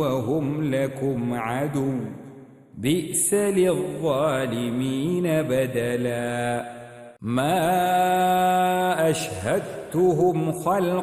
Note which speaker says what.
Speaker 1: وهم لكم عدو بئس للظالمين بدلا ما أشهدتهم خلق